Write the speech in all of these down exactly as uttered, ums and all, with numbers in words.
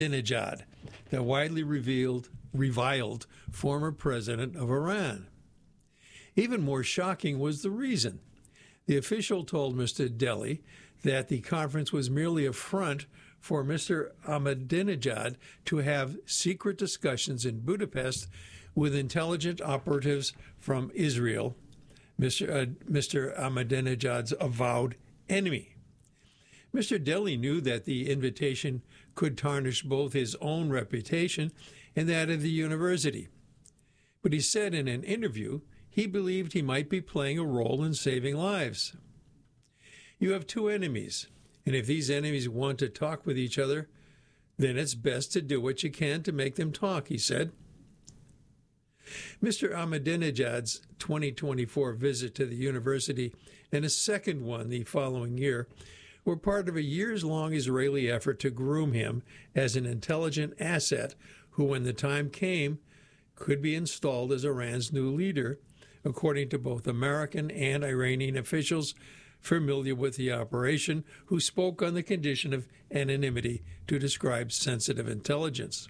Ahmadinejad, the widely revealed, reviled former president of Iran. Even more shocking was the reason. The official told Mister Delhi that the conference was merely a front for Mister Ahmadinejad to have secret discussions in Budapest with intelligence operatives from Israel, Mister Uh, Mister Ahmadinejad's avowed enemy. Mister Delhi knew that the invitation could tarnish both his own reputation and that of the university. But he said in an interview he believed he might be playing a role in saving lives. You have two enemies, and if these enemies want to talk with each other, then it's best to do what you can to make them talk, he said. Mister Ahmadinejad's twenty twenty-four visit to the university and a second one the following year were part of a years-long Israeli effort to groom him as an intelligent asset who, when the time came, could be installed as Iran's new leader, according to both American and Iranian officials familiar with the operation, who spoke on the condition of anonymity to describe sensitive intelligence.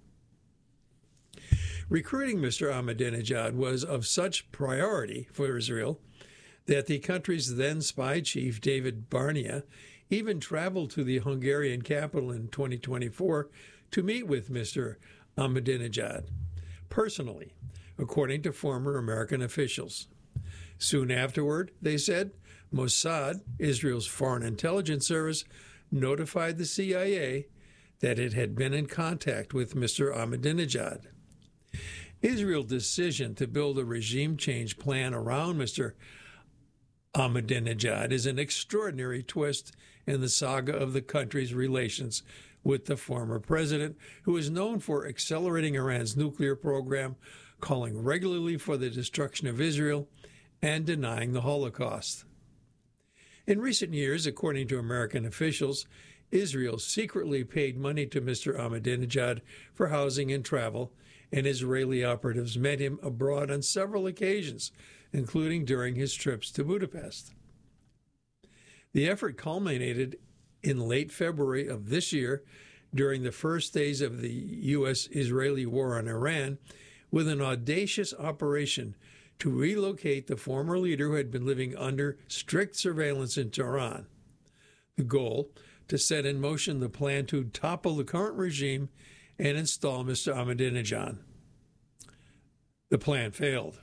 Recruiting Mister Ahmadinejad was of such priority for Israel that the country's then spy chief, David Barnea, even traveled to the Hungarian capital in twenty twenty-four to meet with Mister Ahmadinejad personally, according to former American officials. Soon afterward, they said, Mossad, Israel's foreign intelligence service, notified the C I A that it had been in contact with Mister Ahmadinejad. Israel's decision to build a regime change plan around Mister Ahmadinejad is an extraordinary twist in the saga of the country's relations with the former president, who is known for accelerating Iran's nuclear program, calling regularly for the destruction of Israel, and denying the Holocaust. In recent years, according to American officials, Israel secretly paid money to Mister Ahmadinejad for housing and travel, and Israeli operatives met him abroad on several occasions, including during his trips to Budapest. The effort culminated in late February of this year, during the first days of the U S-Israeli war on Iran, with an audacious operation to relocate the former leader who had been living under strict surveillance in Tehran. The goal, to set in motion the plan to topple the current regime and install Mister Ahmadinejad. The plan failed.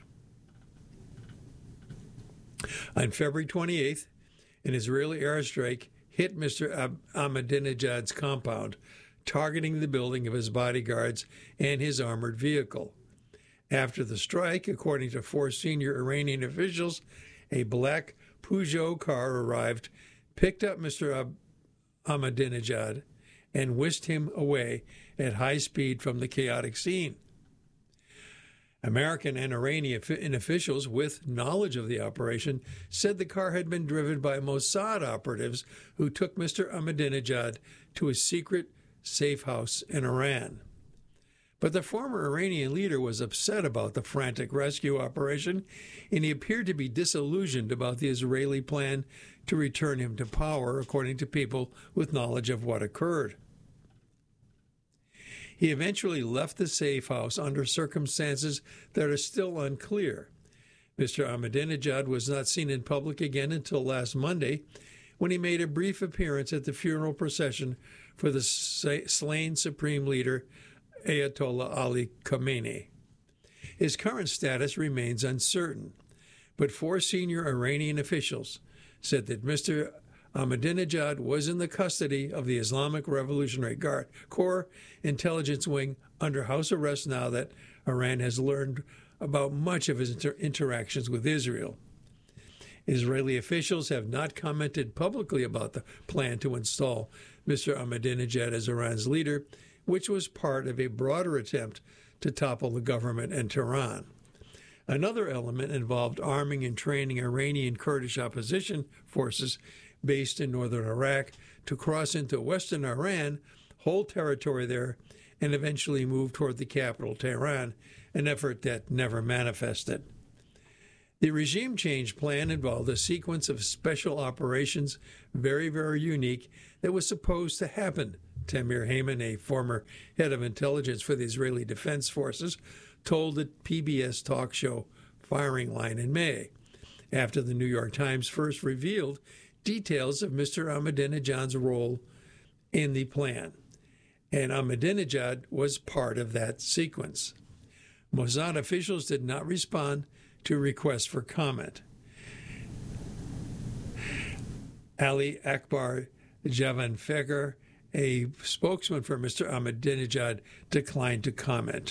On February twenty-eighth, an Israeli airstrike hit Mister Ahmadinejad's compound, targeting the building of his bodyguards and his armored vehicle. After the strike, according to four senior Iranian officials, a black Peugeot car arrived, picked up Mister Ahmadinejad, and whisked him away at high speed from the chaotic scene. American and Iranian officials with knowledge of the operation said the car had been driven by Mossad operatives who took Mister Ahmadinejad to a secret safe house in Iran. But the former Iranian leader was upset about the frantic rescue operation, and he appeared to be disillusioned about the Israeli plan to return him to power, according to people with knowledge of what occurred. He eventually left the safe house under circumstances that are still unclear. Mister Ahmadinejad was not seen in public again until last Monday, when he made a brief appearance at the funeral procession for the slain supreme leader, Ayatollah Ali Khamenei. His current status remains uncertain, but four senior Iranian officials said that Mister Ahmadinejad was in the custody of the Islamic Revolutionary Guard Corps intelligence wing under house arrest now that Iran has learned about much of his inter- interactions with Israel. Israeli officials have not commented publicly about the plan to install Mister Ahmadinejad as Iran's leader, which was part of a broader attempt to topple the government in Tehran. Another element involved arming and training Iranian Kurdish opposition forces based in northern Iraq to cross into western Iran, hold territory there, and eventually move toward the capital, Tehran, an effort that never manifested. The regime change plan involved a sequence of special operations, very, very unique, that was supposed to happen Tamir Heyman, a former head of intelligence for the Israeli Defense Forces, told the P B S talk show Firing Line in May, after the New York Times first revealed details of Mister Ahmadinejad's role in the plan. And Ahmadinejad was part of that sequence. Mossad officials did not respond to requests for comment. Ali Akbar Javanfekar, a spokesman for Mister Ahmadinejad, declined to comment.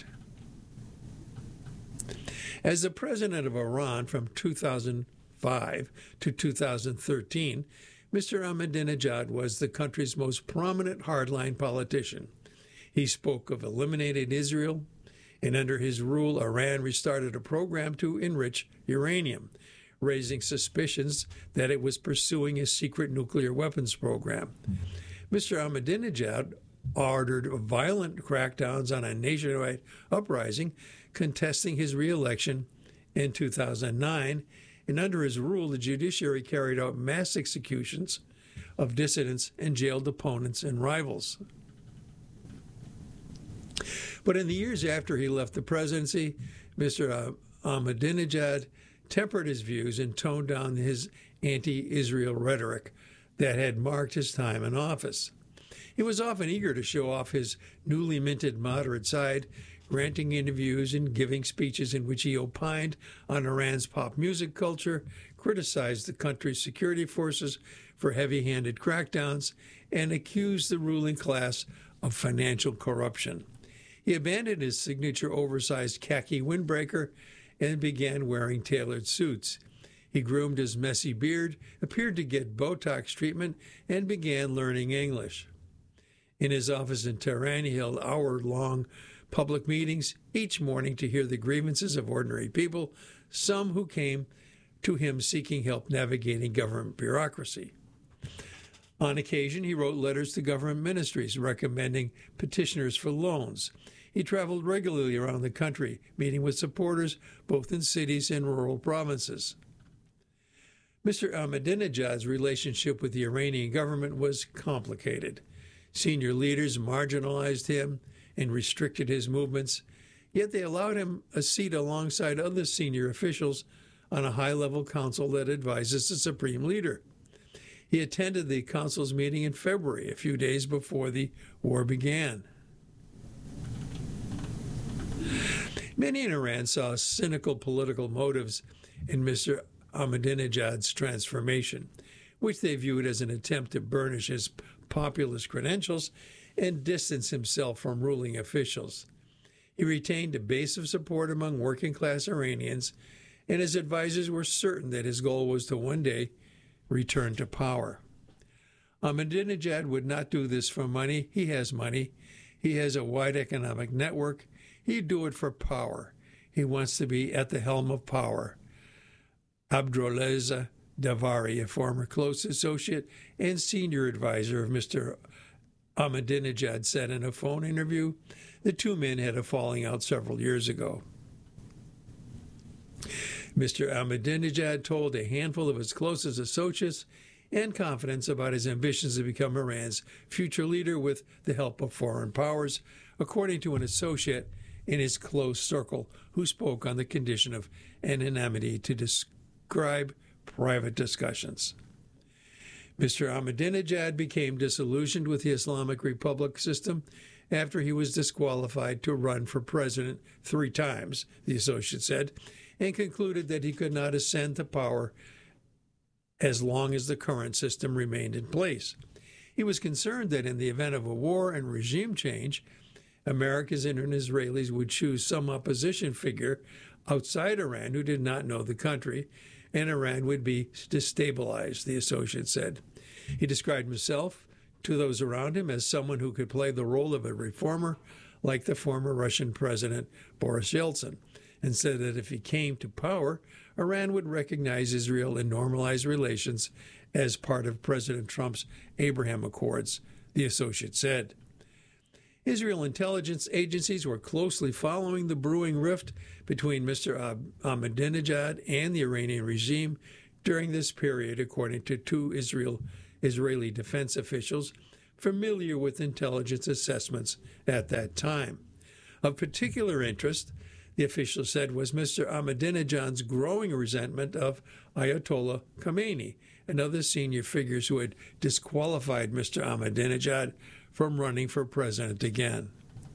As the president of Iran from two thousand five to two thousand thirteen, Mister Ahmadinejad was the country's most prominent hardline politician. He spoke of eliminating Israel, and under his rule, Iran restarted a program to enrich uranium, raising suspicions that it was pursuing a secret nuclear weapons program. Mister Ahmadinejad ordered violent crackdowns on a nationwide uprising contesting his re-election in two thousand nine, and under his rule, the judiciary carried out mass executions of dissidents and jailed opponents and rivals. But in the years after he left the presidency, Mister Ahmadinejad tempered his views and toned down his anti-Israel rhetoric that had marked his time in office. He was often eager to show off his newly minted moderate side, granting interviews and giving speeches in which he opined on Iran's pop music culture, criticized the country's security forces for heavy-handed crackdowns, and accused the ruling class of financial corruption. He abandoned his signature oversized khaki windbreaker and began wearing tailored suits. He groomed his messy beard, appeared to get Botox treatment, and began learning English. In his office in Tehran, he held hour-long public meetings each morning to hear the grievances of ordinary people, some who came to him seeking help navigating government bureaucracy. On occasion, he wrote letters to government ministries recommending petitioners for loans. He traveled regularly around the country, meeting with supporters both in cities and rural provinces. Mister Ahmadinejad's relationship with the Iranian government was complicated. Senior leaders marginalized him and restricted his movements, yet they allowed him a seat alongside other senior officials on a high-level council that advises the supreme leader. He attended the council's meeting in February, a few days before the war began. Many in Iran saw cynical political motives in Mister Ahmadinejad's transformation, which they viewed as an attempt to burnish his populist credentials and distance himself from ruling officials. He retained a base of support among working-class Iranians, and his advisors were certain that his goal was to one day return to power. Ahmadinejad would not do this for money. He has money. He has a wide economic network. He'd do it for power. He wants to be at the helm of power. Abdolreza Davari, a former close associate and senior advisor of Mister Ahmadinejad, said in a phone interview the two men had a falling out several years ago. Mister Ahmadinejad told a handful of his closest associates and confidants about his ambitions to become Iran's future leader with the help of foreign powers, according to an associate in his close circle who spoke on the condition of anonymity to describe private discussions. Mister Ahmadinejad became disillusioned with the Islamic Republic system after he was disqualified to run for president three times, the associate said, and concluded that he could not ascend to power as long as the current system remained in place. He was concerned that in the event of a war and regime change, Americans and Israelis would choose some opposition figure outside Iran who did not know the country, and Iran would be destabilized, the associate said. He described himself to those around him as someone who could play the role of a reformer like the former Russian President Boris Yeltsin, and said that if he came to power, Iran would recognize Israel and normalize relations as part of President Trump's Abraham Accords, the associate said. Israel intelligence agencies were closely following the brewing rift between Mister Ahmadinejad and the Iranian regime during this period, according to two Israel, Israeli defense officials familiar with intelligence assessments at that time. Of particular interest, the official said, was Mister Ahmadinejad's growing resentment of Ayatollah Khomeini and other senior figures who had disqualified Mister Ahmadinejad from running for president again.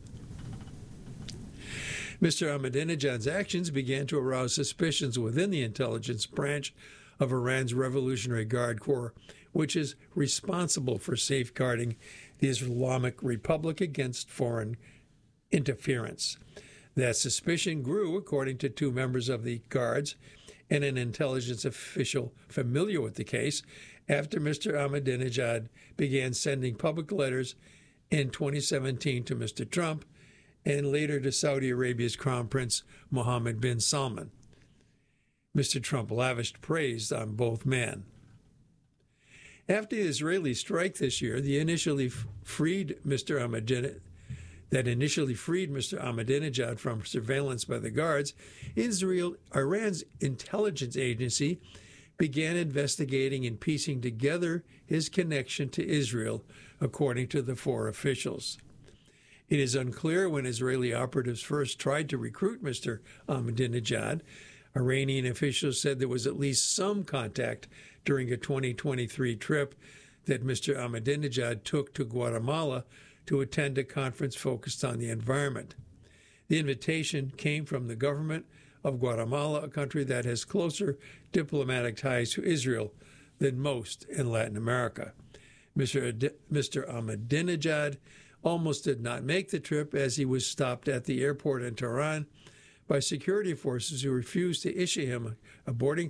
Mister Ahmadinejad's actions began to arouse suspicions within the intelligence branch of Iran's Revolutionary Guard Corps, which is responsible for safeguarding the Islamic Republic against foreign interference. That suspicion grew, according to two members of the Guards and an intelligence official familiar with the case, after Mister Ahmadinejad began sending public letters in twenty seventeen to Mister Trump and later to Saudi Arabia's Crown Prince Mohammed bin Salman. Mister Trump lavished praise on both men. After the Israeli strike this year, the initially freed Mister Ahmadinejad, that initially freed Mister Ahmadinejad from surveillance by the Guards, Israel, Iran's intelligence agency began investigating and piecing together his connection to Israel, according to the four officials. It is unclear when Israeli operatives first tried to recruit Mister Ahmadinejad. Iranian officials said there was at least some contact during a twenty twenty-three trip that Mister Ahmadinejad took to Guatemala to attend a conference focused on the environment. The invitation came from the government of Guatemala, a country that has closer diplomatic ties to Israel than most in Latin America. Mister Ad- Mister Ahmadinejad almost did not make the trip, as he was stopped at the airport in Tehran by security forces who refused to issue him a boarding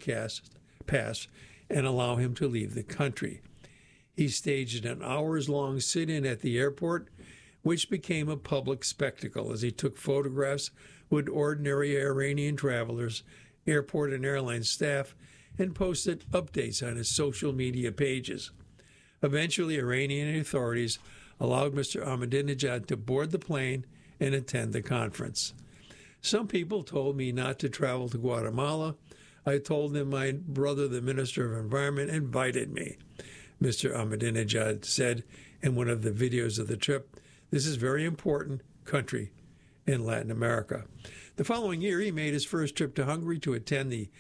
pass and allow him to leave the country. He staged an hours-long sit-in at the airport, which became a public spectacle as he took photographs with ordinary Iranian travelers, airport and airline staff, and posted updates on his social media pages. Eventually, Iranian authorities allowed Mister Ahmadinejad to board the plane and attend the conference. Some people told me not to travel to Guatemala. I told them my brother, the Minister of Environment, invited me, Mister Ahmadinejad said in one of the videos of the trip. This is a very important country in Latin America. The following year, he made his first trip to Hungary to attend the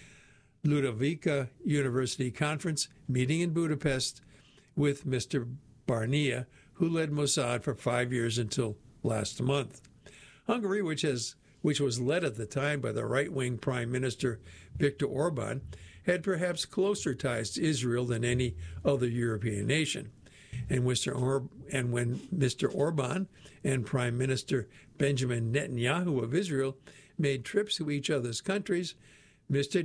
Ludovica University Conference, meeting in Budapest with Mister Barnia, who led Mossad for five years until last month. Hungary, which has which was led at the time by the right-wing Prime Minister Viktor Orban, had perhaps closer ties to Israel than any other European nation. And, Mister Or- and when Mister Orban and Prime Minister Benjamin Netanyahu of Israel made trips to each other's countries, Mister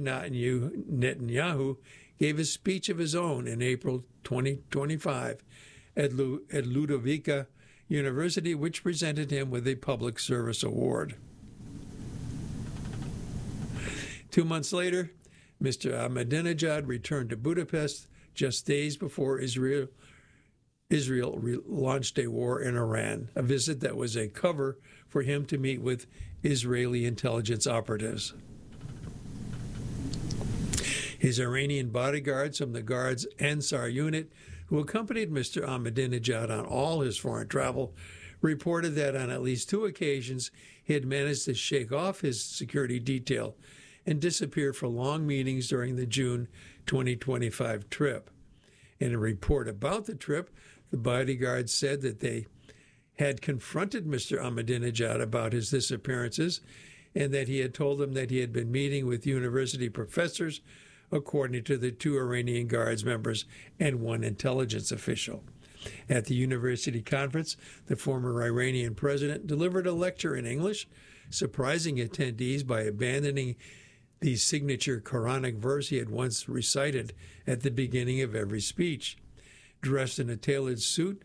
Netanyahu gave a speech of his own in April twenty twenty-five at, Lu- at Ludovica University, which presented him with a public service award. Two months later, Mister Ahmadinejad returned to Budapest just days before Israel, Israel re- launched a war in Iran, a visit that was a cover for him to meet with Israeli intelligence operatives. His Iranian bodyguards from the Guards Ansar unit, who accompanied Mister Ahmadinejad on all his foreign travel, reported that on at least two occasions he had managed to shake off his security detail and disappeared for long meetings during the June twenty twenty-five trip. In a report about the trip, the bodyguards said that they had confronted Mister Ahmadinejad about his disappearances and that he had told them that he had been meeting with university professors, according to the two Iranian Guards members and one intelligence official. At the university conference, the former Iranian president delivered a lecture in English, surprising attendees by abandoning the signature Quranic verse he had once recited at the beginning of every speech. Dressed in a tailored suit,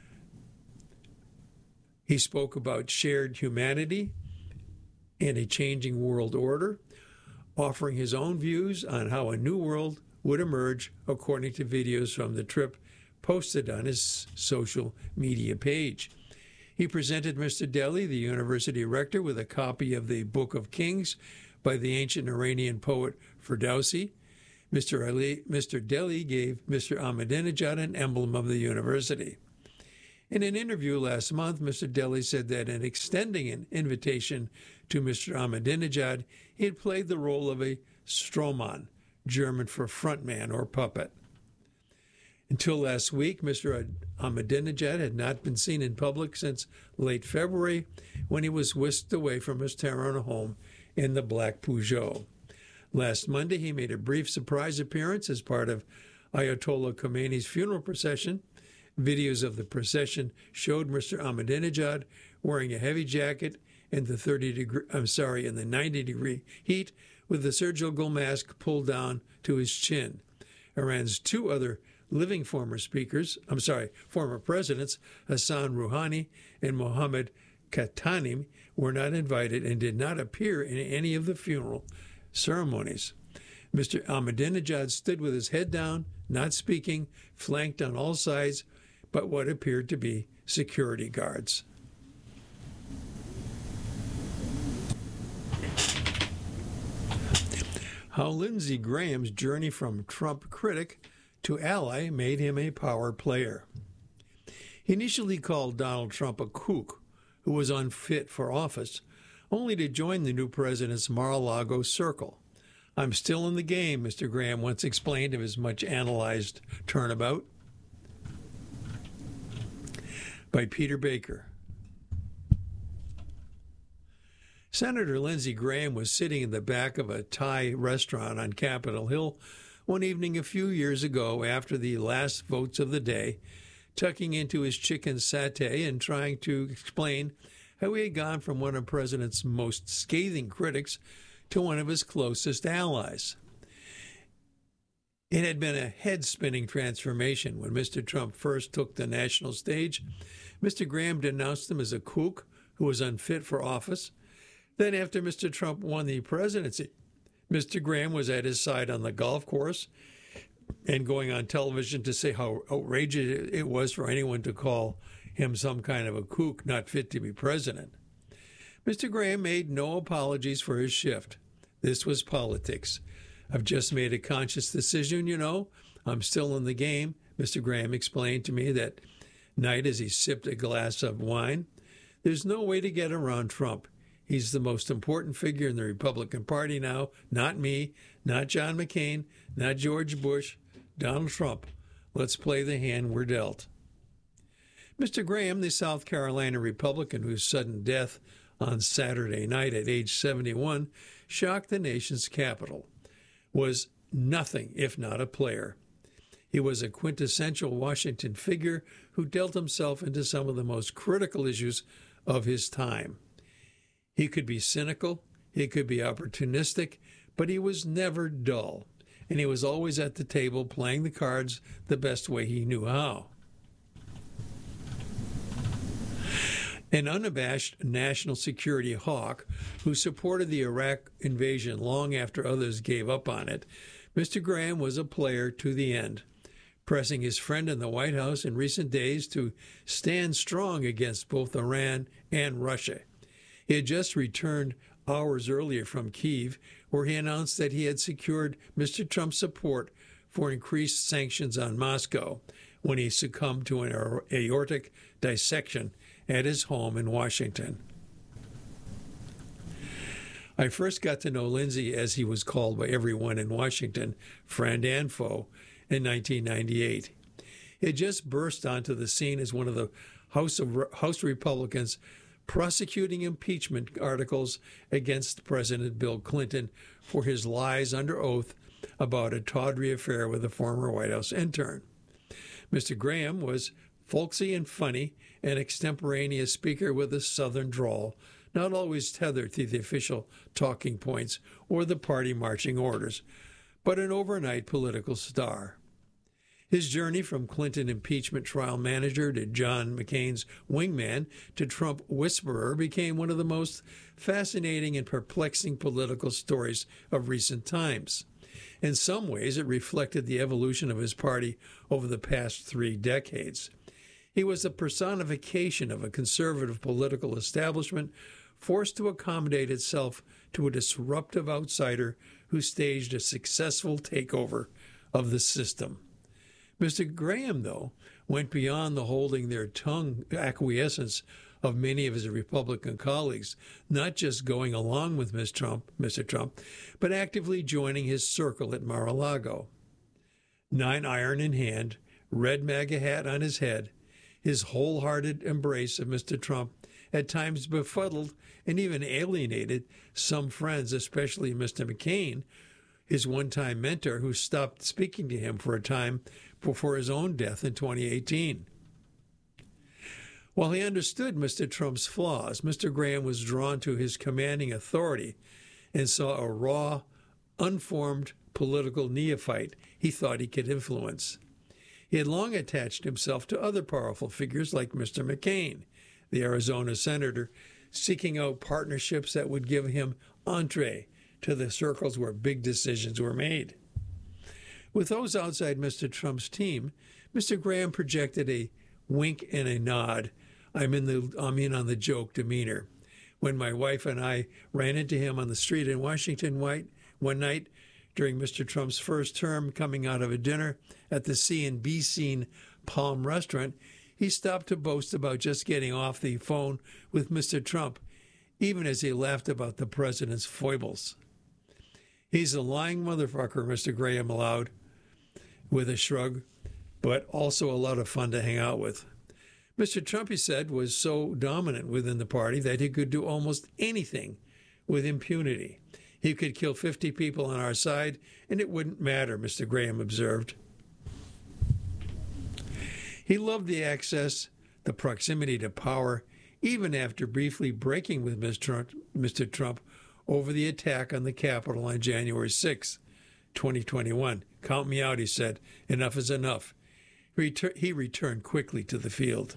he spoke about shared humanity and a changing world order, offering his own views on how a new world would emerge, according to videos from the trip posted on his social media page. He presented Mister Deli, the university rector, with a copy of the Book of Kings by the ancient Iranian poet Ferdowsi. Mister Ali, Mister Deli gave Mister Ahmadinejad an emblem of the university. In an interview last month, Mister Deli said that in extending an invitation to Mister Ahmadinejad, he had played the role of a Strohmann, German for frontman or puppet. Until last week, Mister Ahmadinejad had not been seen in public since late February, when he was whisked away from his Tehran home in the black Peugeot. Last Monday, he made a brief surprise appearance as part of Ayatollah Khomeini's funeral procession. Videos of the procession showed Mister Ahmadinejad wearing a heavy jacket in the thirty degree, I'm sorry, in the ninety degree heat, with the surgical mask pulled down to his chin. Iran's two other living former speakers, I'm sorry, former presidents, Hassan Rouhani and Mohammad Khatami, were not invited and did not appear in any of the funeral ceremonies. Mister Ahmadinejad stood with his head down, not speaking, flanked on all sides by what appeared to be security guards. How Lindsey Graham's journey from Trump critic to ally made him a power player. He initially called Donald Trump a kook who was unfit for office, only to join the new president's Mar-a-Lago circle. "I'm still in the game," Mister Graham once explained of his much analyzed turnabout. By Peter Baker. Senator Lindsey Graham was sitting in the back of a Thai restaurant on Capitol Hill one evening a few years ago after the last votes of the day, tucking into his chicken satay and trying to explain how he had gone from one of the president's most scathing critics to one of his closest allies. It had been a head-spinning transformation when Mister Trump first took the national stage. Mister Graham denounced him as a kook who was unfit for office. Then, after Mister Trump won the presidency, Mister Graham was at his side on the golf course and going on television to say how outrageous it was for anyone to call him some kind of a kook not fit to be president. Mister Graham made no apologies for his shift. This was politics. "I've just made a conscious decision, you know. I'm still in the game," Mister Graham explained to me that night as he sipped a glass of wine. "There's no way to get around Trump. He's the most important figure in the Republican Party now, not me, not John McCain, not George Bush, Donald Trump. Let's play the hand we're dealt." Mister Graham, the South Carolina Republican whose sudden death on Saturday night at age seventy-one shocked the nation's capital, was nothing if not a player. He was a quintessential Washington figure who dealt himself into some of the most critical issues of his time. He could be cynical, he could be opportunistic, but he was never dull, and he was always at the table playing the cards the best way he knew how. An unabashed national security hawk who supported the Iraq invasion long after others gave up on it, Mister Graham was a player to the end, pressing his friend in the White House in recent days to stand strong against both Iran and Russia. He had just returned hours earlier from Kyiv, where he announced that he had secured Mister Trump's support for increased sanctions on Moscow when he succumbed to an aortic dissection at his home in Washington. I first got to know Lindsey, as he was called by everyone in Washington, friend and foe, in nineteen ninety-eight. He had just burst onto the scene as one of the House of House Republicans prosecuting impeachment articles against President Bill Clinton for his lies under oath about a tawdry affair with a former White House intern. Mister Graham was folksy and funny, an extemporaneous speaker with a southern drawl, not always tethered to the official talking points or the party marching orders, but an overnight political star. His journey from Clinton impeachment trial manager to John McCain's wingman to Trump whisperer became one of the most fascinating and perplexing political stories of recent times. In some ways, it reflected the evolution of his party over the past three decades. He was a personification of a conservative political establishment forced to accommodate itself to a disruptive outsider who staged a successful takeover of the system. Mister Graham, though, went beyond the holding their tongue acquiescence of many of his Republican colleagues, not just going along with Miz Trump, Mister Trump, but actively joining his circle at Mar-a-Lago. Nine iron in hand, red MAGA hat on his head, his wholehearted embrace of Mister Trump at times befuddled and even alienated some friends, especially Mister McCain, his one-time mentor, who stopped speaking to him for a time before his own death in twenty eighteen. While he understood Mister Trump's flaws, Mister Graham was drawn to his commanding authority and saw a raw, unformed political neophyte he thought he could influence. He had long attached himself to other powerful figures like Mister McCain, the Arizona senator, seeking out partnerships that would give him entree to the circles where big decisions were made. With those outside Mister Trump's team, Mister Graham projected a wink and a nod, I'm in the I'm in on the joke demeanor. When my wife and I ran into him on the street in Washington one night during Mister Trump's first term, coming out of a dinner at the C and B Scene Palm restaurant, he stopped to boast about just getting off the phone with Mister Trump, even as he laughed about the president's foibles. He's a lying motherfucker, Mister Graham allowed, with a shrug, but also a lot of fun to hang out with. Mister Trump, he said, was so dominant within the party that he could do almost anything with impunity. He could kill fifty people on our side, and it wouldn't matter, Mister Graham observed. He loved the access, the proximity to power, even after briefly breaking with Mister Trump over the attack on the Capitol on January sixth, twenty twenty-one. Count me out, he said. Enough is enough. He returned quickly to the field.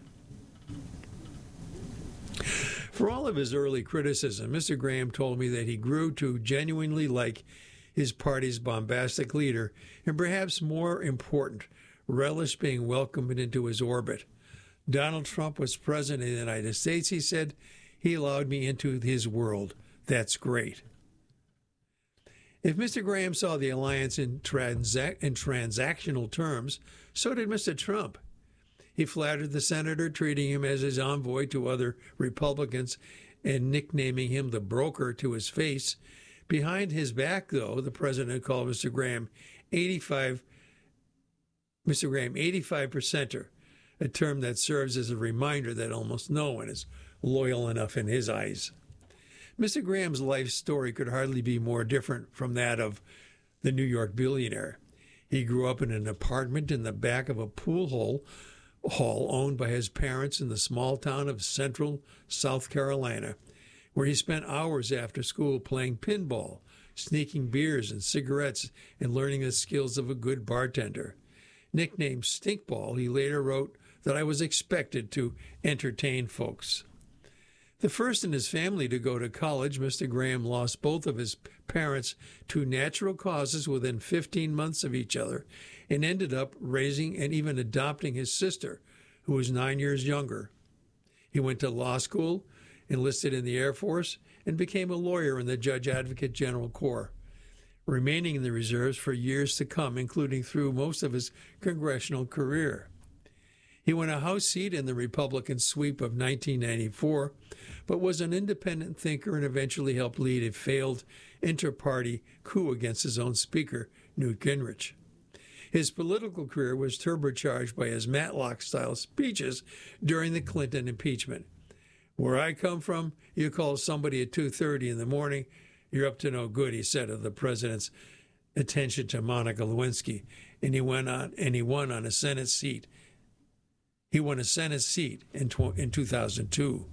For all of his early criticism, Mister Graham told me that he grew to genuinely like his party's bombastic leader, and perhaps more important, relish being welcomed into his orbit. Donald Trump was president of the United States, he said. He allowed me into his world. That's great. If Mister Graham saw the alliance in, transac- in transactional terms, so did Mister Trump. He flattered the senator, treating him as his envoy to other Republicans and nicknaming him the broker to his face. Behind his back, though, the president called Mister Graham eighty-five, Mister Graham eighty-five percenter, a term that serves as a reminder that almost no one is loyal enough in his eyes. Mister Graham's life story could hardly be more different from that of the New York billionaire. He grew up in an apartment in the back of a pool hall, hall owned by his parents in the small town of Central South Carolina, where he spent hours after school playing pinball, sneaking beers and cigarettes, and learning the skills of a good bartender. Nicknamed Stinkball, he later wrote that I was expected to entertain folks. The first in his family to go to college, Mister Graham lost both of his parents to natural causes within fifteen months of each other and ended up raising and even adopting his sister, who was nine years younger. He went to law school, enlisted in the Air Force, and became a lawyer in the Judge Advocate General Corps, remaining in the reserves for years to come, including through most of his congressional career. He won a House seat in the Republican sweep of nineteen ninety-four, but was an independent thinker and eventually helped lead a failed inter-party coup against his own speaker, Newt Gingrich. His political career was turbocharged by his Matlock-style speeches during the Clinton impeachment. Where I come from, you call somebody at two thirty in the morning, you're up to no good, he said of the president's attention to Monica Lewinsky, and he went on and he won on a Senate seat. He won a Senate seat in, tw- in two thousand two.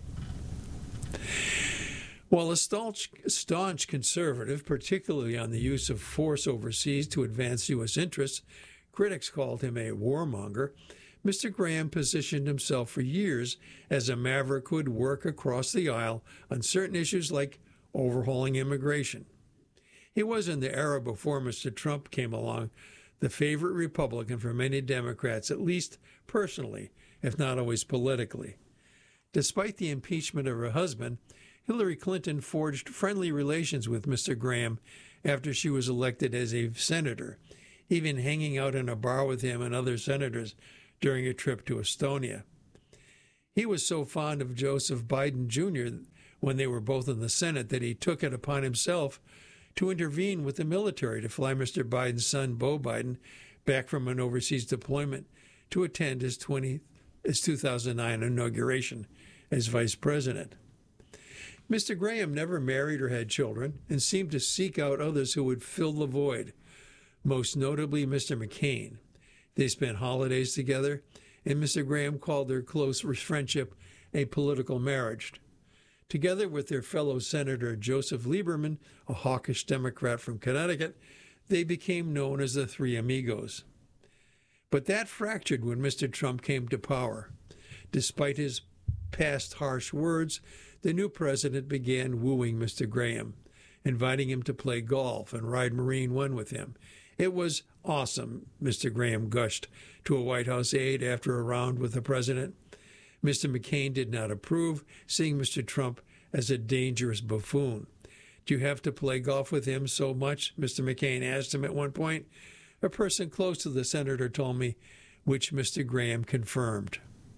While a staunch, staunch conservative, particularly on the use of force overseas to advance U S interests, critics called him a warmonger, Mister Graham positioned himself for years as a maverick who would work across the aisle on certain issues like overhauling immigration. He was, in the era before Mister Trump came along, the favorite Republican for many Democrats, at least personally, if not always politically. Despite the impeachment of her husband, Hillary Clinton forged friendly relations with Mister Graham after she was elected as a senator, even hanging out in a bar with him and other senators during a trip to Estonia. He was so fond of Joseph Biden Junior when they were both in the Senate that he took it upon himself to intervene with the military to fly Mister Biden's son, Beau Biden, back from an overseas deployment to attend his, twenty, his two thousand nine inauguration as vice president. Mister Graham never married or had children and seemed to seek out others who would fill the void, most notably Mister McCain. They spent holidays together, and Mister Graham called their close friendship a political marriage. Together with their fellow Senator Joseph Lieberman, a hawkish Democrat from Connecticut, they became known as the Three Amigos. But that fractured when Mister Trump came to power. Despite his past harsh words, the new president began wooing Mister Graham, inviting him to play golf and ride Marine One with him. It was awesome, Mister Graham gushed to a White House aide after a round with the president. Mister McCain did not approve, seeing Mister Trump as a dangerous buffoon. Do you have to play golf with him so much? Mister McCain asked him at one point. A person close to the senator told me, which Mister Graham confirmed.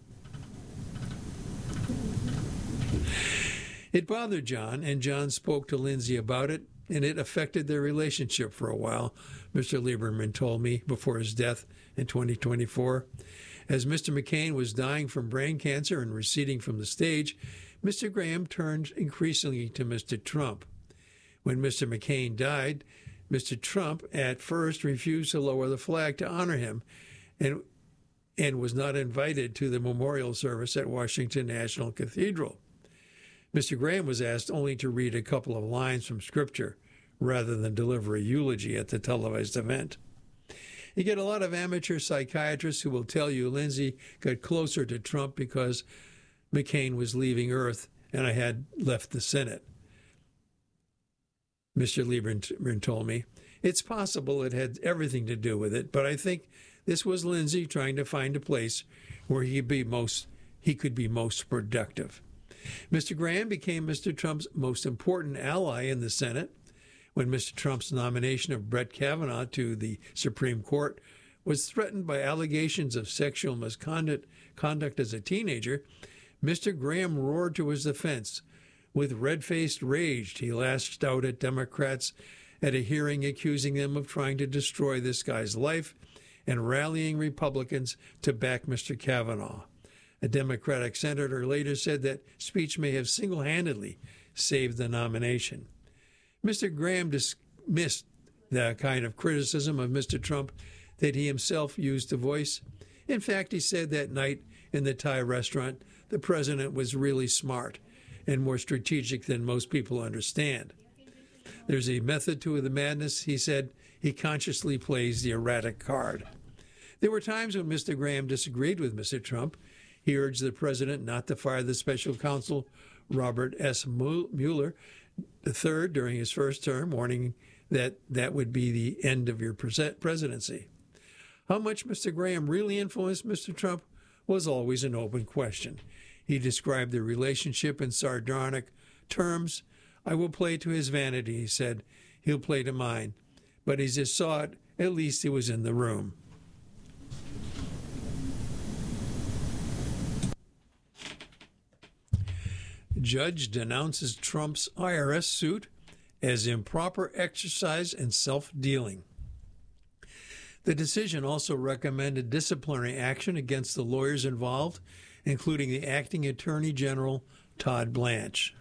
It bothered John, and John spoke to Lindsay about it, and it affected their relationship for a while, Mister Lieberman told me before his death in twenty twenty-four. As Mister McCain was dying from brain cancer and receding from the stage, Mister Graham turned increasingly to Mister Trump. When Mister McCain died, Mister Trump at first refused to lower the flag to honor him and, and was not invited to the memorial service at Washington National Cathedral. Mister Graham was asked only to read a couple of lines from Scripture rather than deliver a eulogy at the televised event. You get a lot of amateur psychiatrists who will tell you Lindsay got closer to Trump because McCain was leaving Earth and I had left the Senate. Mister Lieberman told me. It's possible it had everything to do with it, but I think this was Lindsay trying to find a place where he'd be most, he could be most productive. Mister Graham became Mister Trump's most important ally in the Senate. When Mister Trump's nomination of Brett Kavanaugh to the Supreme Court was threatened by allegations of sexual misconduct conduct as a teenager, Mister Graham roared to his defense. With red-faced rage, he lashed out at Democrats at a hearing accusing them of trying to destroy this guy's life and rallying Republicans to back Mister Kavanaugh. A Democratic senator later said that speech may have single-handedly saved the nomination. Mister Graham dismissed the kind of criticism of Mister Trump that he himself used to voice. In fact, he said that night in the Thai restaurant, the president was really smart and more strategic than most people understand. There's a method to the madness, he said. He consciously plays the erratic card. There were times when Mister Graham disagreed with Mister Trump. He urged the president not to fire the special counsel Robert S. Mueller the third during his first term, warning that that would be the end of your presidency. How much Mister Graham really influenced Mister Trump was always an open question. He described the relationship in sardonic terms. I will play to his vanity, he said. He'll play to mine. But as he saw it, at least he was in the room. Judge denounces Trump's I R S suit as improper exercise and self-dealing. The decision also recommended disciplinary action against the lawyers involved, including the acting Attorney General, Todd Blanche.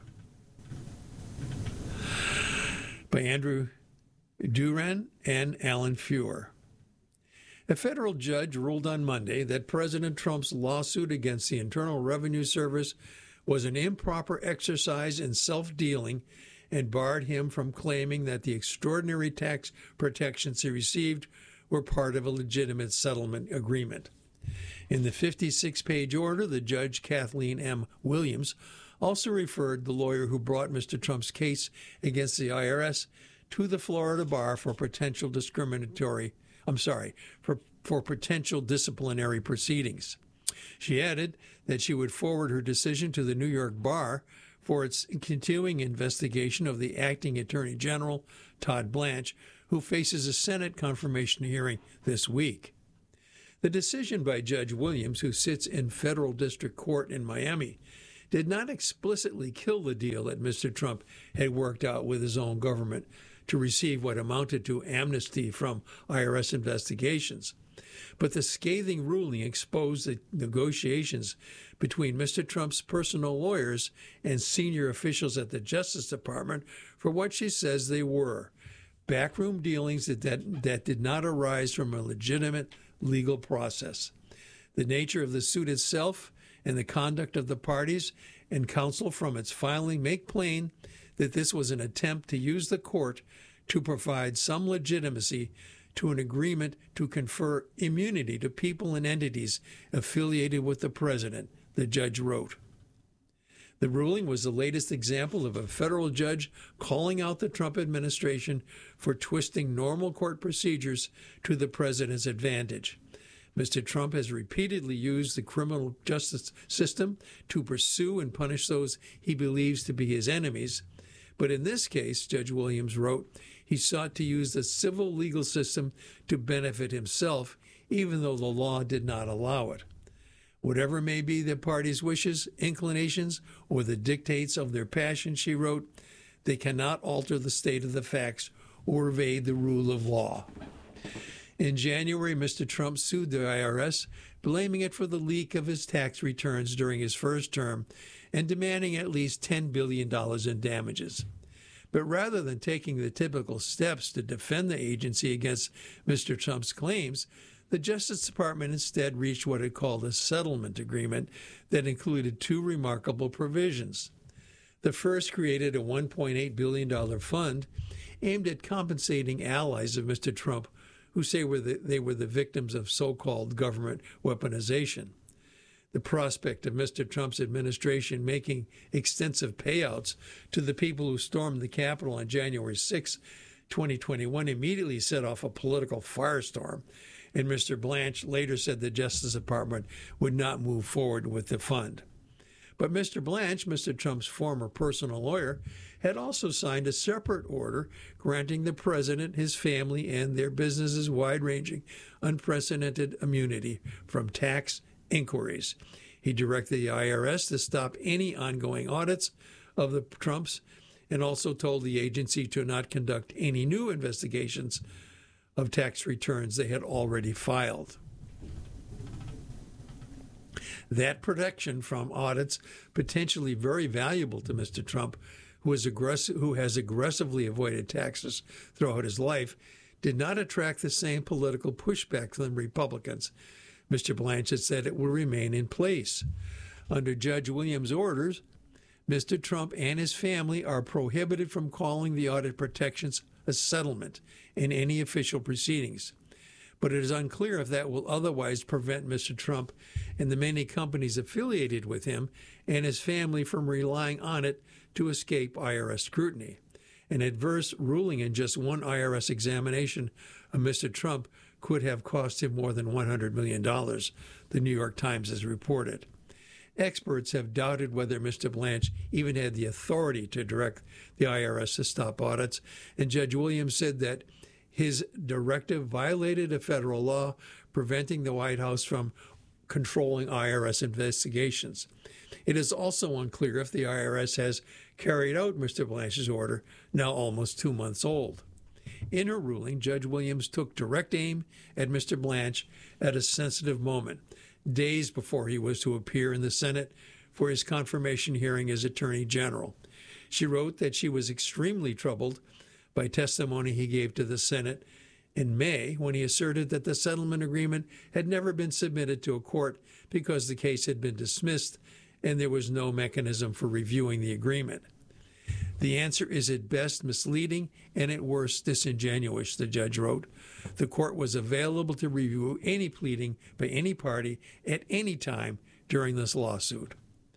By Andrew Duran and Alan Feuer. A federal judge ruled on Monday that President Trump's lawsuit against the Internal Revenue Service was an improper exercise in self-dealing and barred him from claiming that the extraordinary tax protections he received were part of a legitimate settlement agreement. In the fifty-six page order, the judge, Kathleen M. Williams, also referred the lawyer who brought Mister Trump's case against the I R S to the Florida bar for potential discriminatory, I'm sorry, for, for potential disciplinary proceedings. She added that she would forward her decision to the New York bar for its continuing investigation of the acting Attorney General, Todd Blanche, who faces a Senate confirmation hearing this week. The decision by Judge Williams, who sits in federal district court in Miami, did not explicitly kill the deal that Mister Trump had worked out with his own government to receive what amounted to amnesty from I R S investigations. But the scathing ruling exposed the negotiations between Mister Trump's personal lawyers and senior officials at the Justice Department for what she says they were: backroom dealings that, that, that did not arise from a legitimate legal process. The nature of the suit itself and the conduct of the parties and counsel from its filing make plain that this was an attempt to use the court to provide some legitimacy to an agreement to confer immunity to people and entities affiliated with the president, the judge wrote. The ruling was the latest example of a federal judge calling out the Trump administration for twisting normal court procedures to the president's advantage. Mister Trump has repeatedly used the criminal justice system to pursue and punish those he believes to be his enemies. But in this case, Judge Williams wrote, he sought to use the civil legal system to benefit himself, even though the law did not allow it. Whatever may be the party's wishes, inclinations, or the dictates of their passion, she wrote, they cannot alter the state of the facts or evade the rule of law. In January, Mister Trump sued the I R S, blaming it for the leak of his tax returns during his first term and demanding at least ten billion dollars in damages. But rather than taking the typical steps to defend the agency against Mister Trump's claims, the Justice Department instead reached what it called a settlement agreement that included two remarkable provisions. The first created a one point eight billion dollars fund aimed at compensating allies of Mister Trump who say were the, they were the victims of so-called government weaponization. The prospect of Mister Trump's administration making extensive payouts to the people who stormed the Capitol on January sixth, twenty twenty-one, immediately set off a political firestorm, and Mister Blanche later said the Justice Department would not move forward with the fund. But Mister Blanche, Mister Trump's former personal lawyer, had also signed a separate order granting the president, his family, and their businesses wide-ranging, unprecedented immunity from tax inquiries. He directed the I R S to stop any ongoing audits of the Trumps and also told the agency to not conduct any new investigations of tax returns they had already filed. That protection from audits, potentially very valuable to Mister Trump, who, is aggressive, who has aggressively avoided taxes throughout his life, did not attract the same political pushback from Republicans. Mister Blanchett said it will remain in place. Under Judge Williams' orders, Mister Trump and his family are prohibited from calling the audit protections a settlement in any official proceedings. But it is unclear if that will otherwise prevent Mister Trump and the many companies affiliated with him and his family from relying on it to escape I R S scrutiny. An adverse ruling in just one I R S examination of Mister Trump could have cost him more than one hundred million dollars, the New York Times has reported. Experts have doubted whether Mister Blanche even had the authority to direct the I R S to stop audits, and Judge Williams said that his directive violated a federal law preventing the White House from controlling I R S investigations. It is also unclear if the I R S has carried out Mister Blanche's order, now almost two months old. In her ruling, Judge Williams took direct aim at Mister Blanche at a sensitive moment, days before he was to appear in the Senate for his confirmation hearing as Attorney General. She wrote that she was extremely troubled by testimony he gave to the Senate in May when he asserted that the settlement agreement had never been submitted to a court because the case had been dismissed and there was no mechanism for reviewing the agreement. The answer is at best misleading and at worst disingenuous, the judge wrote. The court was available to review any pleading by any party at any time during this lawsuit.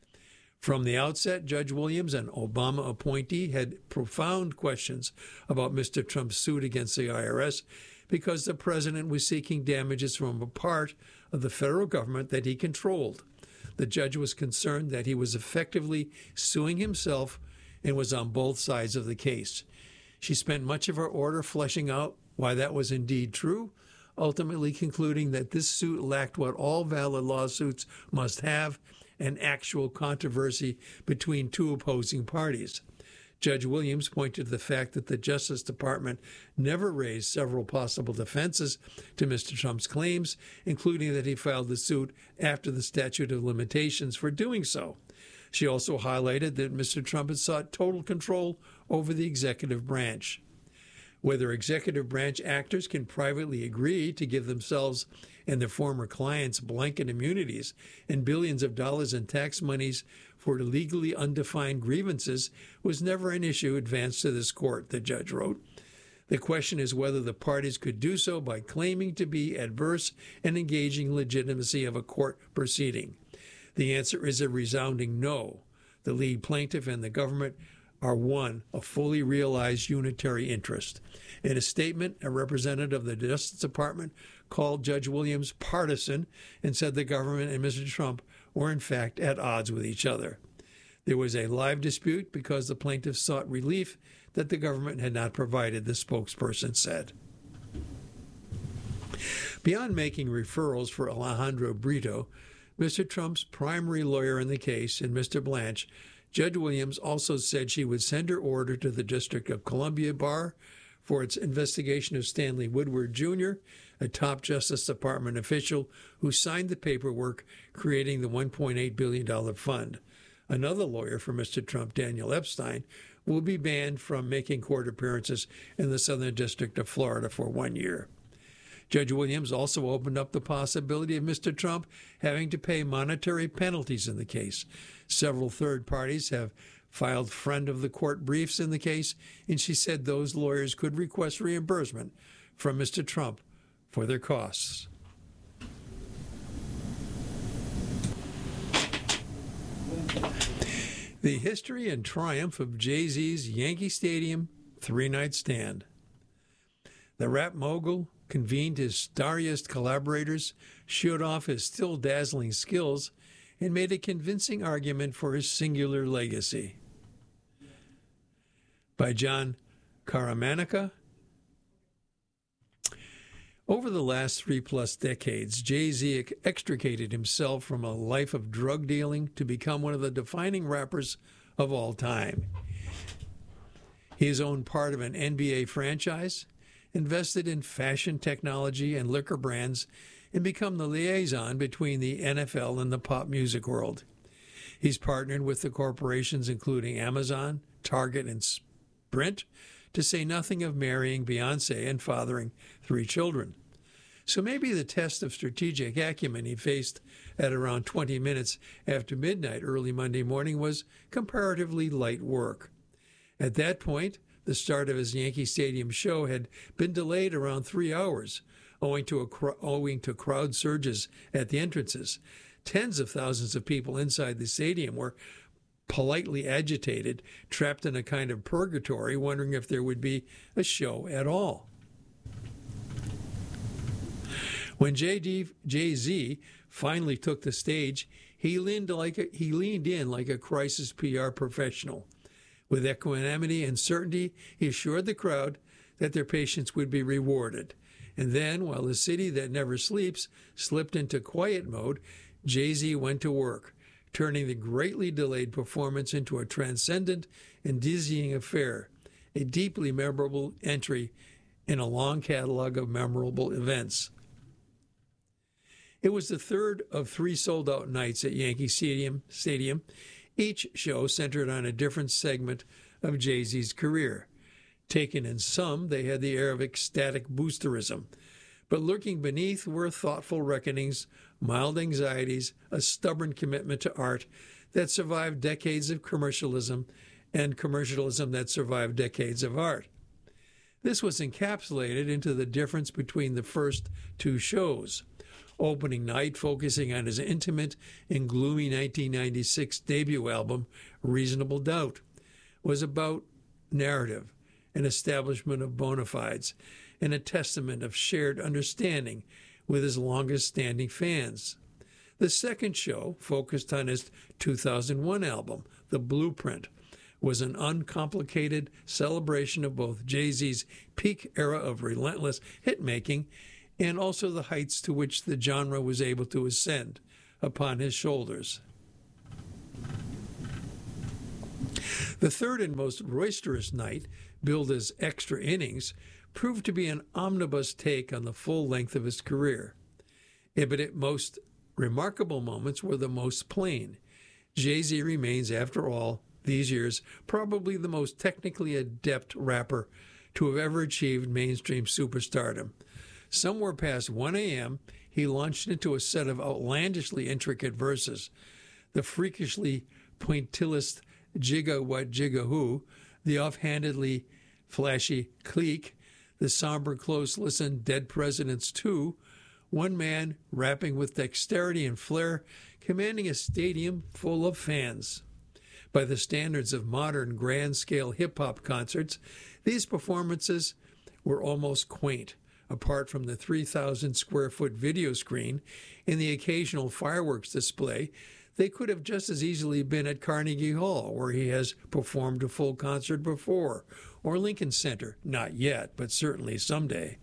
From the outset, Judge Williams, an Obama appointee, had profound questions about Mister Trump's suit against the I R S because the president was seeking damages from a part of the federal government that he controlled. The judge was concerned that he was effectively suing himself and was on both sides of the case. She spent much of her order fleshing out why that was indeed true, ultimately concluding that this suit lacked what all valid lawsuits must have, an actual controversy between two opposing parties. Judge Williams pointed to the fact that the Justice Department never raised several possible defenses to Mister Trump's claims, including that he filed the suit after the statute of limitations for doing so. She also highlighted that Mister Trump had sought total control over the executive branch. Whether executive branch actors can privately agree to give themselves and their former clients blanket immunities and billions of dollars in tax monies for legally undefined grievances was never an issue advanced to this court, the judge wrote. The question is whether the parties could do so by claiming to be adverse and engaging legitimacy of a court proceeding. The answer is a resounding no. The lead plaintiff and the government are one, a fully realized unitary interest. In a statement, a representative of the Justice Department called Judge Williams partisan and said the government and Mister Trump were in fact at odds with each other. There was a live dispute because the plaintiffs sought relief that the government had not provided, the spokesperson said. Beyond making referrals for Alejandro Brito, Mister Trump's primary lawyer in the case, and Mister Blanche, Judge Williams also said she would send her order to the District of Columbia Bar for its investigation of Stanley Woodward Junior, a top Justice Department official who signed the paperwork creating the one point eight billion dollars fund. Another lawyer for Mister Trump, Daniel Epstein, will be banned from making court appearances in the Southern District of Florida for one year. Judge Williams also opened up the possibility of Mister Trump having to pay monetary penalties in the case. Several third parties have filed friend of the court briefs in the case, and she said those lawyers could request reimbursement from Mister Trump for their costs. The history and triumph of Jay-Z's Yankee Stadium three-night stand. The rap mogul convened his starriest collaborators, showed off his still dazzling skills, and made a convincing argument for his singular legacy. By John Caramanica. Over the last three-plus decades, Jay-Z extricated himself from a life of drug dealing to become one of the defining rappers of all time. He has owned part of an N B A franchise, invested in fashion technology and liquor brands, and become the liaison between the N F L and the pop music world. He's partnered with the corporations including Amazon, Target, and Sprint, to say nothing of marrying Beyonce and fathering three children. So maybe the test of strategic acumen he faced at around twenty minutes after midnight early Monday morning was comparatively light work. At that point, the start of his Yankee Stadium show had been delayed around three hours, owing to, a, owing to crowd surges at the entrances. Tens of thousands of people inside the stadium were politely agitated, trapped in a kind of purgatory, wondering if there would be a show at all. When Jay-Z finally took the stage, he leaned, like a, he leaned in like a crisis P R professional. With equanimity and certainty, he assured the crowd that their patience would be rewarded. And then, while the city that never sleeps slipped into quiet mode, Jay-Z went to work, turning the greatly delayed performance into a transcendent and dizzying affair, a deeply memorable entry in a long catalog of memorable events. It was the third of three sold-out nights at Yankee Stadium, Stadium, each show centered on a different segment of Jay-Z's career. Taken in sum, they had the air of ecstatic boosterism, but lurking beneath were thoughtful reckonings, mild anxieties, a stubborn commitment to art that survived decades of commercialism and commercialism that survived decades of art. This was encapsulated into the difference between the first two shows. Opening night, focusing on his intimate and gloomy nineteen ninety-six debut album, Reasonable Doubt, was about narrative, an establishment of bona fides, and a testament of shared understanding with his longest-standing fans. The second show, focused on his two thousand one album, The Blueprint, was an uncomplicated celebration of both Jay-Z's peak era of relentless hit-making and also the heights to which the genre was able to ascend upon his shoulders. The third and most roisterous night, billed as Extra Innings, proved to be an omnibus take on the full length of his career. But its most remarkable moments were the most plain. Jay-Z remains, after all these years, probably the most technically adept rapper to have ever achieved mainstream superstardom. Somewhere past one a.m., he launched into a set of outlandishly intricate verses. The freakishly pointillist Jigga What Jigga Who, the offhandedly flashy Clique, the somber close listen Dead Presidents two, one man rapping with dexterity and flair, commanding a stadium full of fans. By the standards of modern grand-scale hip-hop concerts, these performances were almost quaint. Apart from the three thousand square foot video screen and the occasional fireworks display, they could have just as easily been at Carnegie Hall, where he has performed a full concert before, or Lincoln Center, not yet, but certainly someday.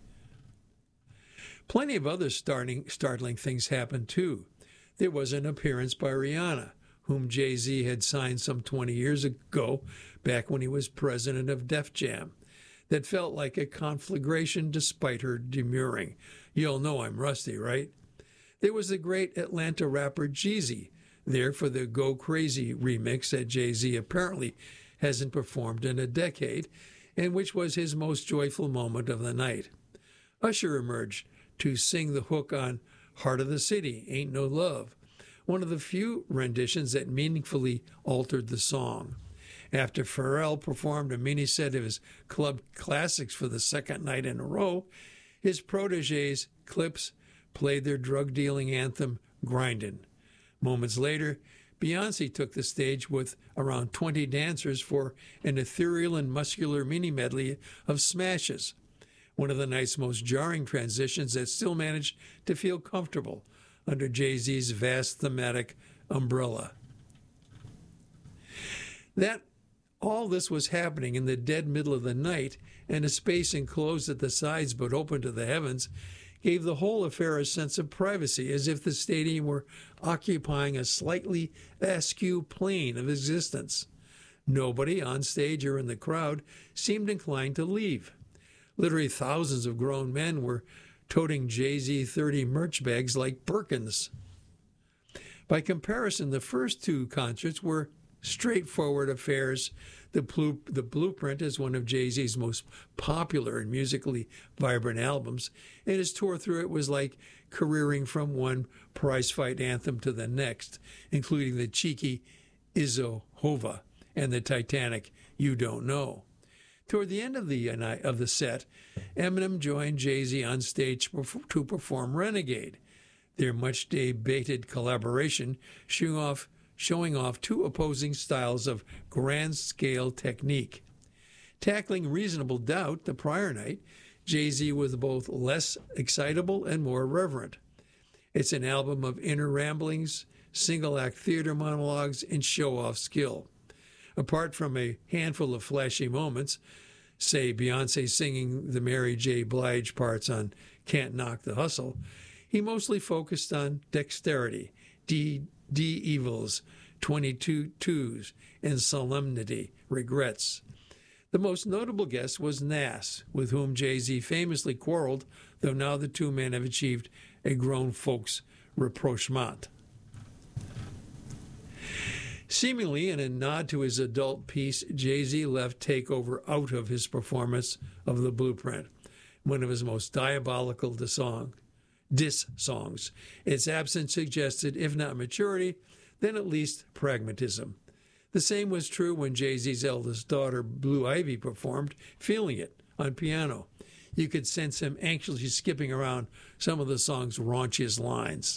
Plenty of other starting, startling things happened, too. There was an appearance by Rihanna, whom Jay-Z had signed some twenty years ago, back when he was president of Def Jam, that felt like a conflagration despite her demurring. You'll know I'm rusty, right? There was the great Atlanta rapper Jeezy, there for the Go Crazy remix that Jay-Z apparently hasn't performed in a decade, and which was his most joyful moment of the night. Usher emerged to sing the hook on Heart of the City, Ain't No Love, one of the few renditions that meaningfully altered the song. After Pharrell performed a mini set of his club classics for the second night in a row, his protégés, Clipse, played their drug-dealing anthem, Grindin'. Moments later, Beyoncé took the stage with around twenty dancers for an ethereal and muscular mini-medley of smashes, one of the night's most jarring transitions that still managed to feel comfortable under Jay-Z's vast thematic umbrella. That all this was happening in the dead middle of the night, and a space enclosed at the sides but open to the heavens, gave the whole affair a sense of privacy, as if the stadium were occupying a slightly askew plane of existence. Nobody on stage or in the crowd seemed inclined to leave. Literally thousands of grown men were toting Jay-Z thirty merch bags like Birkins. By comparison, the first two concerts were straightforward affairs. The, Blue, the Blueprint is one of Jay-Z's most popular and musically vibrant albums, and his tour through it was like careering from one prize-fight anthem to the next, including the cheeky Izzo Hova and the Titanic You Don't Know. Toward the end of the of the set, Eminem joined Jay-Z on stage to perform Renegade, their much-debated collaboration showing off showing off two opposing styles of grand-scale technique. Tackling Reasonable Doubt the prior night, Jay-Z was both less excitable and more reverent. It's an album of inner ramblings, single-act theater monologues, and show-off skill. Apart from a handful of flashy moments, say Beyoncé singing the Mary J. Blige parts on Can't Knock the Hustle, he mostly focused on dexterity, D. D. Evils, twenty-two twos, and Solemnity, Regrets. The most notable guest was Nas, with whom Jay-Z famously quarreled, though now the two men have achieved a grown folks' rapprochement. Seemingly in a nod to his adult piece, Jay-Z left Takeover out of his performance of The Blueprint, one of his most diabolical song, diss songs. Its absence suggested, if not maturity, then at least pragmatism. The same was true when Jay-Z's eldest daughter, Blue Ivy, performed Feeling It on piano. You could sense him anxiously skipping around some of the song's raunchiest lines.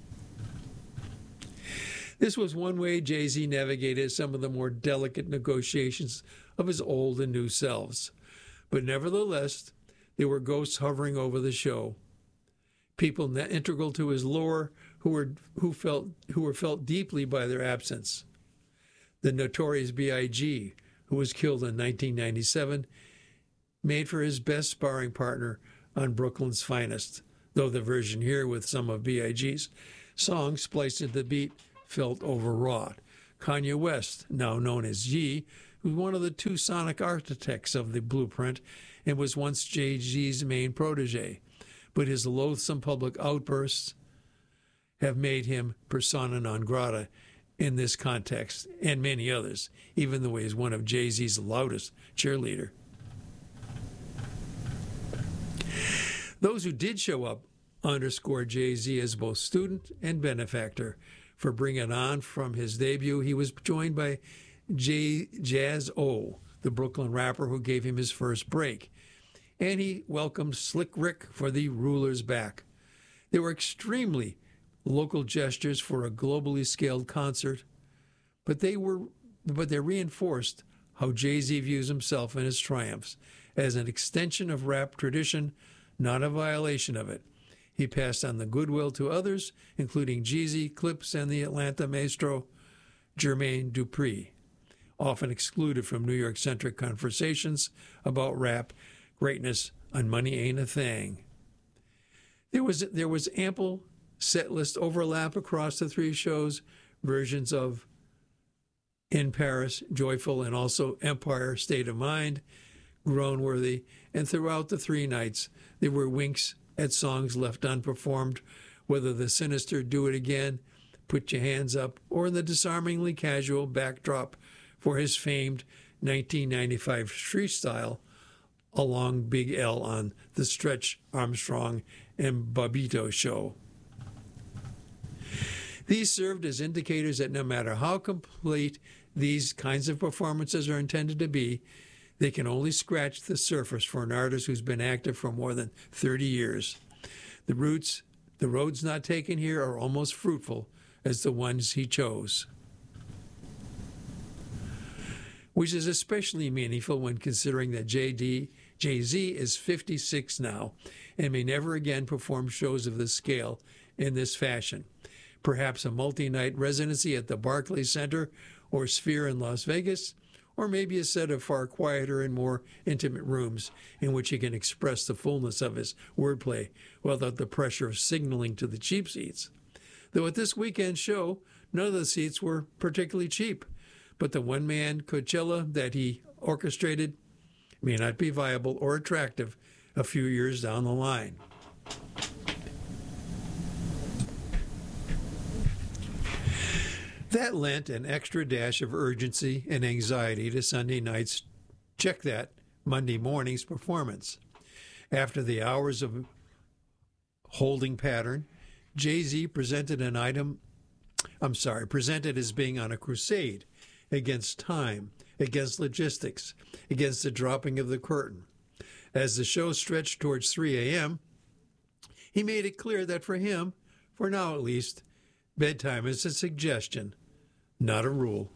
This was one way Jay-Z navigated some of the more delicate negotiations of his old and new selves. But nevertheless, there were ghosts hovering over the show. People integral to his lore who were who felt who were felt deeply by their absence. The notorious B I G, who was killed in nineteen ninety-seven, made for his best sparring partner on Brooklyn's Finest, though the version here with some of B I G's songs spliced into the beat felt overwrought. Kanye West, now known as Ye, was one of the two sonic architects of the blueprint and was once Jay-Z's main protege, but his loathsome public outbursts have made him persona non grata in this context and many others, even though he is one of Jay-Z's loudest cheerleader. Those who did show up underscored Jay-Z as both student and benefactor. For Bring It On from his debut, he was joined by Jay Jaz-O, the Brooklyn rapper who gave him his first break. And he welcomed Slick Rick for the Rulers Back. They were extremely local gestures for a globally scaled concert, but they were but they reinforced how Jay-Z views himself and his triumphs as an extension of rap tradition, not a violation of it. He passed on the goodwill to others, including Jeezy, Clips, and the Atlanta maestro Jermaine Dupri, often excluded from New York-centric conversations about rap greatness on Money Ain't a Thing. There was there was ample set list overlap across the three shows, versions of In Paris, Joyful, and also Empire, State of Mind, Grown-worthy, and throughout the three nights, there were winks at songs left unperformed, whether the sinister Do It Again, Put Your Hands Up, or in the disarmingly casual backdrop for his famed nineteen ninety-five street style along Big L on the Stretch Armstrong and Bobbito show. These served as indicators that no matter how complete these kinds of performances are intended to be, they can only scratch the surface for an artist who's been active for more than thirty years. The roots, the roads not taken here are almost fruitful as the ones he chose, which is especially meaningful when considering that J D, Jay-Z is fifty-six now and may never again perform shows of this scale in this fashion. Perhaps a multi-night residency at the Barclays Center or Sphere in Las Vegas, or maybe a set of far quieter and more intimate rooms in which he can express the fullness of his wordplay without the pressure of signaling to the cheap seats. Though at this weekend show, none of the seats were particularly cheap, but the one-man Coachella that he orchestrated may not be viable or attractive a few years down the line. That lent an extra dash of urgency and anxiety to Sunday night's Check That Monday morning's performance. After the hours of holding pattern, Jay-Z presented an item, I'm sorry, presented as being on a crusade against time, against logistics, against the dropping of the curtain. As the show stretched towards three a.m., he made it clear that for him, for now at least, bedtime is a suggestion, not a rule.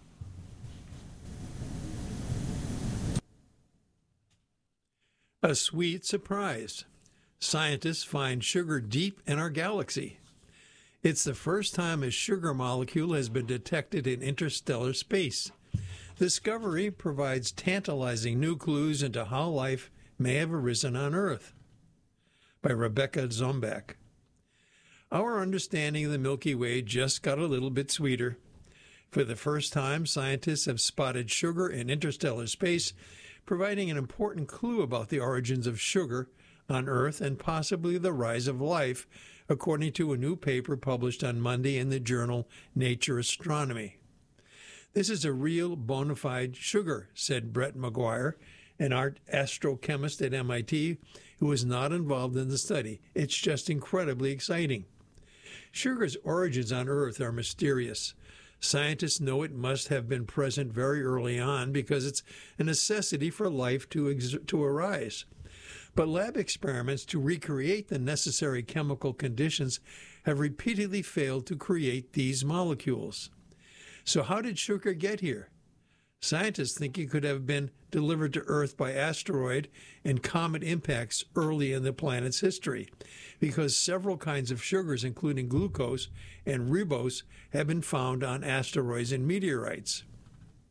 A sweet surprise. Scientists find sugar deep in our galaxy. It's the first time a sugar molecule has been detected in interstellar space. The discovery provides tantalizing new clues into how life may have arisen on Earth. By Rebecca Zombach. Our understanding of the Milky Way just got a little bit sweeter. For the first time, scientists have spotted sugar in interstellar space, providing an important clue about the origins of sugar on Earth and possibly the rise of life, according to a new paper published on Monday in the journal Nature Astronomy. This is a real bona fide sugar, said Brett McGuire, an art astrochemist at M I T who was not involved in the study. It's just incredibly exciting. Sugar's origins on Earth are mysterious. Scientists know it must have been present very early on because it's a necessity for life to, ex- to arise. But lab experiments to recreate the necessary chemical conditions have repeatedly failed to create these molecules. So how did sugar get here? Scientists think it could have been delivered to Earth by asteroid and comet impacts early in the planet's history, because several kinds of sugars, including glucose and ribose, have been found on asteroids and meteorites.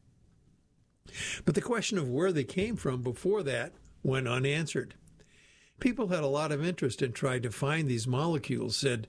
But the question of where they came from before that went unanswered. People had a lot of interest in trying to find these molecules, said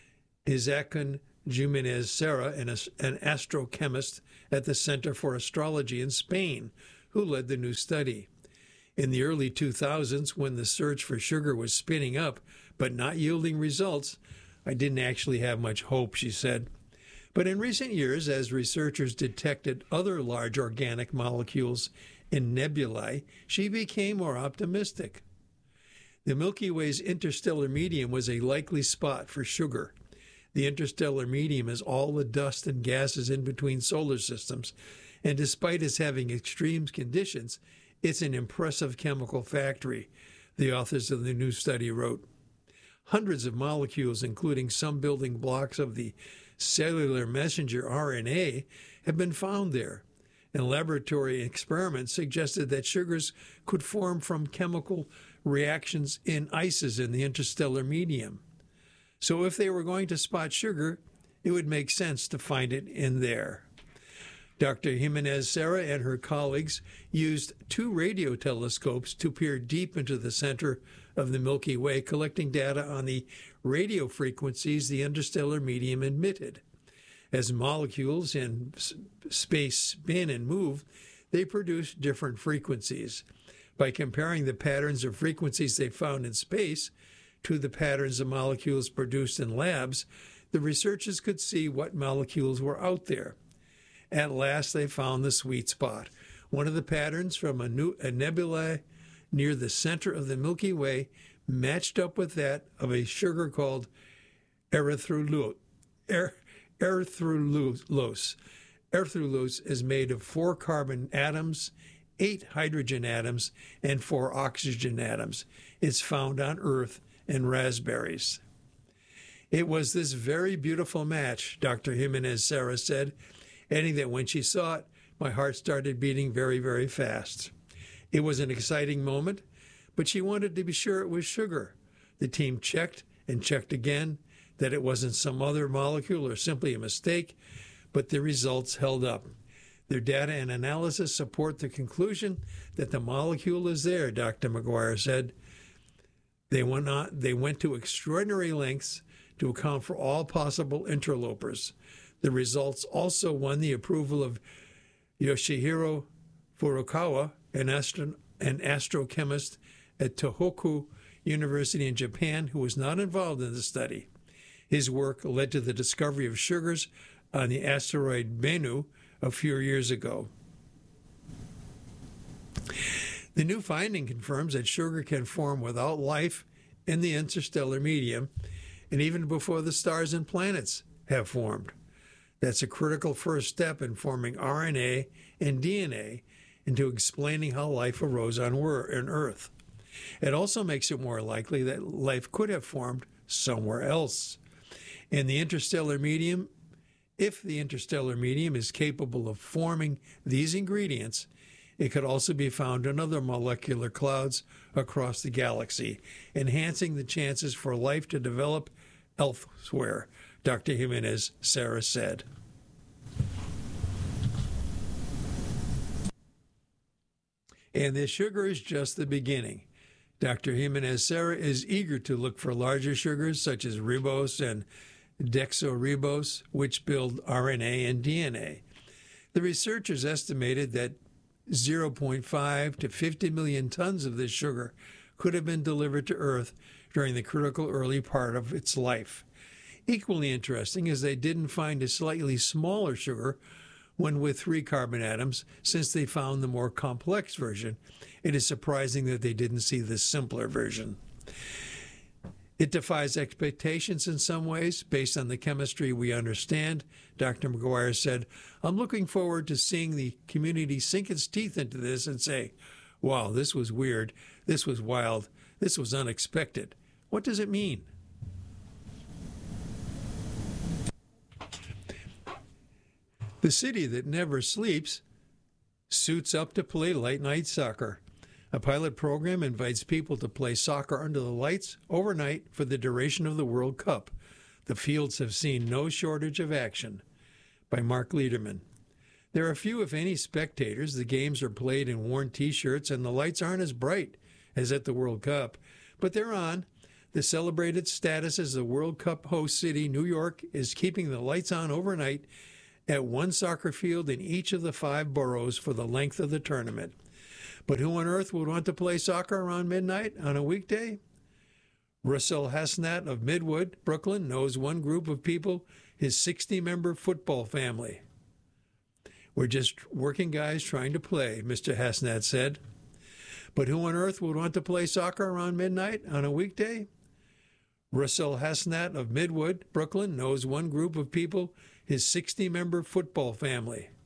Izaskun Jimenez Serra, an, an astrochemist at the Center for Astrology in Spain, who led the new study. In the early two thousands, when the search for sugar was spinning up but not yielding results, I didn't actually have much hope, she said. But in recent years, as researchers detected other large organic molecules in nebulae, she became more optimistic. The Milky Way's interstellar medium was a likely spot for sugar. The interstellar medium is all the dust and gases in between solar systems, and despite its having extreme conditions, it's an impressive chemical factory, the authors of the new study wrote. Hundreds of molecules, including some building blocks of the cellular messenger R N A, have been found there, and laboratory experiments suggested that sugars could form from chemical reactions in ices in the interstellar medium. So if they were going to spot sugar, it would make sense to find it in there. Doctor Jimenez Serra and her colleagues used two radio telescopes to peer deep into the center of the Milky Way, collecting data on the radio frequencies the interstellar medium emitted. As molecules in space spin and move, they produce different frequencies. By comparing the patterns of frequencies they found in space to the patterns of molecules produced in labs, the researchers could see what molecules were out there. At last, they found the sweet spot. One of the patterns from a, new, a nebula near the center of the Milky Way matched up with that of a sugar called erythrulose. Er, erythrulose. Erythrulose is made of four carbon atoms, eight hydrogen atoms, and four oxygen atoms. It's found on Earth and raspberries. It was this very beautiful match, Doctor Jimenez Serra said, adding that when she saw it, my heart started beating very, very fast. It was an exciting moment, but she wanted to be sure it was sugar. The team checked and checked again that it wasn't some other molecule or simply a mistake, but the results held up. Their data and analysis support the conclusion that the molecule is there, Doctor McGuire said. They went, on, they went to extraordinary lengths to account for all possible interlopers. The results also won the approval of Yoshihiro Furukawa, an, astro, an astrochemist at Tohoku University in Japan, who was not involved in the study. His work led to the discovery of sugars on the asteroid Bennu a few years ago. The new finding confirms that sugar can form without life in the interstellar medium, and even before the stars and planets have formed. That's a critical first step in forming R N A and D N A into explaining how life arose on Earth. It also makes it more likely that life could have formed somewhere else. In the interstellar medium, if the interstellar medium is capable of forming these ingredients, it could also be found in other molecular clouds across the galaxy, enhancing the chances for life to develop elsewhere, Doctor Jimenez Serra said. And this sugar is just the beginning. Doctor Jimenez Serra is eager to look for larger sugars such as ribose and deoxyribose, which build R N A and D N A. The researchers estimated that zero point five to fifty million tons of this sugar could have been delivered to Earth during the critical early part of its life. Equally interesting is they didn't find a slightly smaller sugar, one with three carbon atoms, since they found the more complex version. It is surprising that they didn't see the simpler version. It defies expectations in some ways, based on the chemistry we understand, Doctor McGuire said. I'm looking forward to seeing the community sink its teeth into this and say, wow, this was weird, this was wild, this was unexpected. What does it mean? The city that never sleeps suits up to play late-night soccer. A pilot program invites people to play soccer under the lights overnight for the duration of the World Cup. The fields have seen no shortage of action. By Mark Lederman. There are few, if any, spectators. The games are played in worn T-shirts, and the lights aren't as bright as at the World Cup. but they're on. The celebrated status as the World Cup host city, New York, is keeping the lights on overnight at one soccer field in each of the five boroughs for the length of the tournament. But who on earth would want to play soccer around midnight on a weekday? Russell Hasnat of Midwood, Brooklyn, knows one group of people, his sixty-member football family. We're just working guys trying to play, Mister Hasnat said. But who on earth would want to play soccer around midnight on a weekday? Russell Hasnat of Midwood, Brooklyn, knows one group of people, his sixty-member football family.